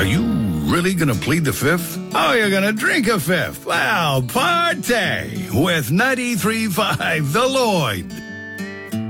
Are you really gonna plead the fifth? Oh, you're gonna drink a fifth? Well, partay with 93.5 The Lloyd.